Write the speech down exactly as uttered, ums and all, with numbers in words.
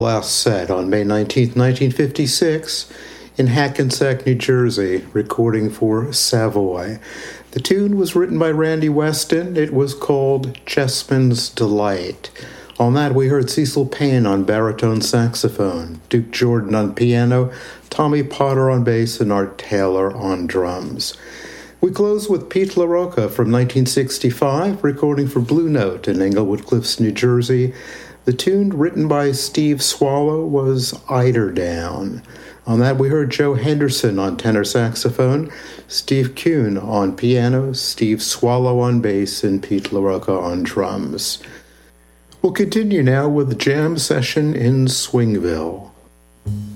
Last set on May nineteenth, nineteen fifty-six, in Hackensack, New Jersey, recording for Savoy. The tune was written by Randy Weston. It was called Chessman's Delight. On that, we heard Cecil Payne on baritone saxophone, Duke Jordan on piano, Tommy Potter on bass, and Art Taylor on drums. We close with Pete LaRocca from nineteen sixty-five, recording for Blue Note in Englewood Cliffs, New Jersey. The tune, written by Steve Swallow, was Eiderdown. On that, we heard Joe Henderson on tenor saxophone, Steve Kuhn on piano, Steve Swallow on bass, and Pete LaRocca on drums. We'll continue now with the jam session in Swingville.